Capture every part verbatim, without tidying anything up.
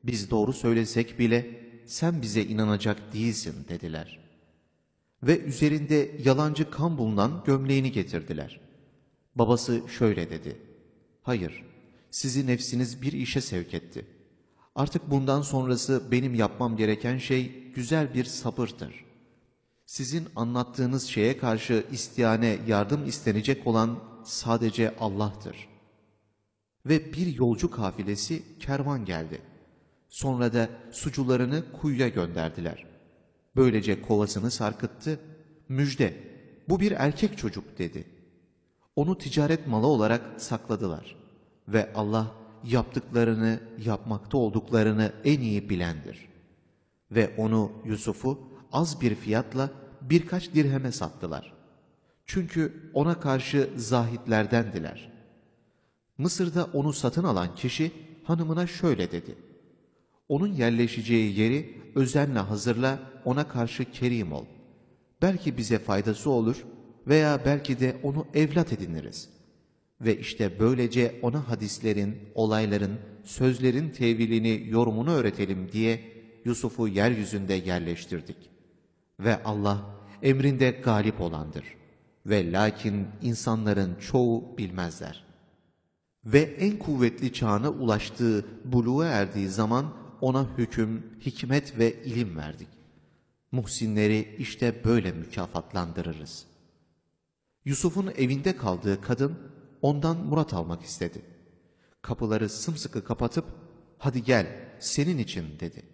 biz doğru söylesek bile sen bize inanacak değilsin dediler. Ve üzerinde yalancı kan bulunan gömleğini getirdiler. Babası şöyle dedi: hayır, sizi nefsiniz bir işe sevk etti. Artık bundan sonrası benim yapmam gereken şey güzel bir sabırdır. Sizin anlattığınız şeye karşı istiyane yardım istenecek olan sadece Allah'tır. Ve bir yolcu kafilesi kervan geldi. Sonra da sucularını kuyuya gönderdiler. Böylece kovasını sarkıttı. Müjde, bu bir erkek çocuk dedi. Onu ticaret malı olarak sakladılar. Ve Allah yaptıklarını, yapmakta olduklarını en iyi bilendir. Ve onu, Yusuf'u az bir fiyatla birkaç dirheme sattılar. Çünkü ona karşı zahitlerdendiler. Mısır'da onu satın alan kişi hanımına şöyle dedi: onun yerleşeceği yeri özenle hazırla, ona karşı kerim ol. Belki bize faydası olur veya belki de onu evlat ediniriz. Ve işte böylece ona hadislerin, olayların, sözlerin tevilini, yorumunu öğretelim diye Yusuf'u yeryüzünde yerleştirdik. Ve Allah emrinde galip olandır. Ve lakin insanların çoğu bilmezler. Ve en kuvvetli çağına ulaştığı, buluğa erdiği zaman ona hüküm, hikmet ve ilim verdik. Muhsinleri işte böyle mükafatlandırırız. Yusuf'un evinde kaldığı kadın ondan murat almak istedi. Kapıları sımsıkı kapatıp hadi gel senin için dedi.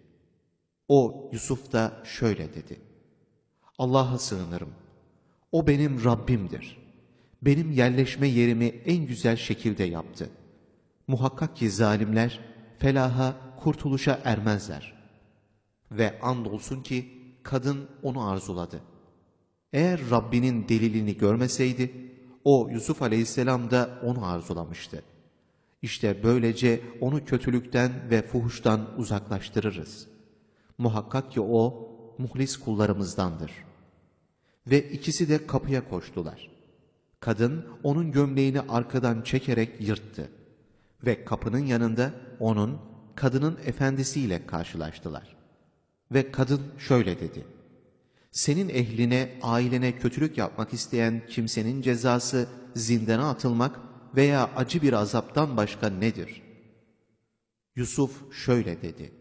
O Yusuf da şöyle dedi: Allah'a sığınırım. O benim Rabbimdir. Benim yerleşme yerimi en güzel şekilde yaptı. Muhakkak ki zalimler felaha, kurtuluşa ermezler. Ve andolsun ki kadın onu arzuladı. Eğer Rabbinin delilini görmeseydi, o Yusuf aleyhisselam da onu arzulamıştı. İşte böylece onu kötülükten ve fuhuştan uzaklaştırırız. Muhakkak ki o muhlis kullarımızdandır. Ve ikisi de kapıya koştular. Kadın onun gömleğini arkadan çekerek yırttı. Ve kapının yanında onun, kadının efendisiyle karşılaştılar. Ve kadın şöyle dedi: senin ehline, ailene kötülük yapmak isteyen kimsenin cezası zindana atılmak veya acı bir azaptan başka nedir? Yusuf şöyle dedi: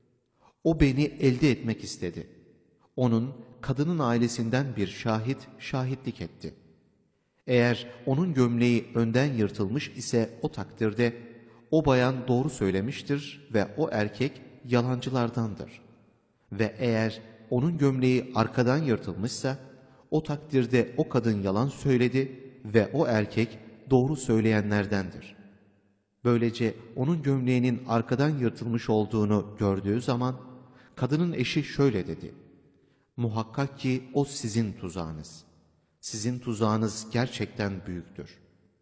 o beni elde etmek istedi. Onun, kadının ailesinden bir şahit şahitlik etti. Eğer onun gömleği önden yırtılmış ise o takdirde o bayan doğru söylemiştir ve o erkek yalancılardandır. Ve eğer onun gömleği arkadan yırtılmışsa o takdirde o kadın yalan söyledi ve o erkek doğru söyleyenlerdendir. Böylece onun gömleğinin arkadan yırtılmış olduğunu gördüğü zaman kadının eşi şöyle dedi: muhakkak ki o sizin tuzağınız. Sizin tuzağınız gerçekten büyüktür.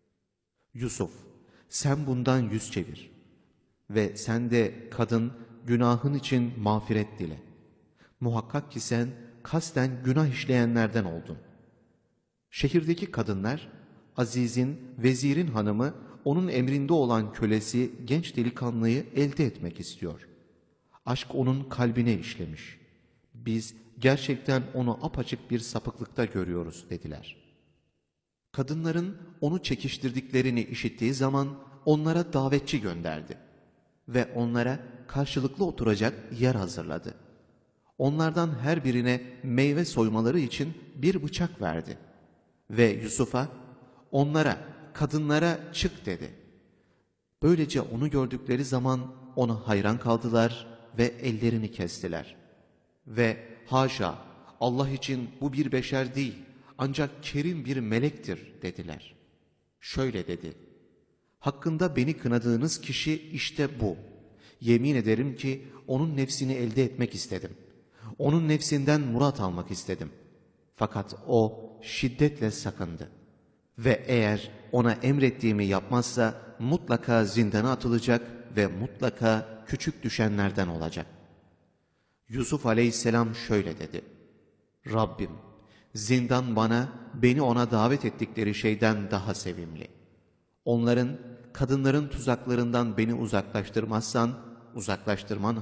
Yusuf, sen bundan yüz çevir ve sen de kadın günahın için mağfiret dile. Muhakkak ki sen kasten günah işleyenlerden oldun. Şehirdeki kadınlar, Aziz'in, vezirin hanımı, onun emrinde olan kölesi genç delikanlıyı elde etmek istiyor. Aşk onun kalbine işlemiş. Biz gerçekten onu apaçık bir sapıklıkta görüyoruz dediler. Kadınların onu çekiştirdiklerini işittiği zaman onlara davetçi gönderdi ve onlara karşılıklı oturacak yer hazırladı. Onlardan her birine meyve soymaları için bir bıçak verdi ve Yusuf'a, onlara, kadınlara çık dedi. Böylece onu gördükleri zaman ona hayran kaldılar ve ellerini kestiler. Ve haşa, Allah için bu bir beşer değil, ancak kerim bir melektir dediler. Şöyle dedi: hakkında beni kınadığınız kişi işte bu. Yemin ederim ki onun nefsini elde etmek istedim. Onun nefsinden murat almak istedim. Fakat o şiddetle sakındı. Ve eğer ona emrettiğimi yapmazsa mutlaka zindana atılacak ve mutlaka küçük düşenlerden olacak. Yusuf aleyhisselam şöyle dedi: Rabbim, zindan bana, beni ona davet ettikleri şeyden daha sevimli. Onların, kadınların tuzaklarından beni uzaklaştırmazsan, uzaklaştırman